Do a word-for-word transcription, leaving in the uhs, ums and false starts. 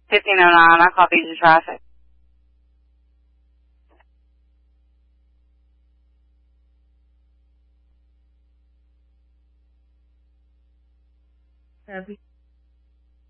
fifteen oh nine, I call Beasley Traffic. Heavy.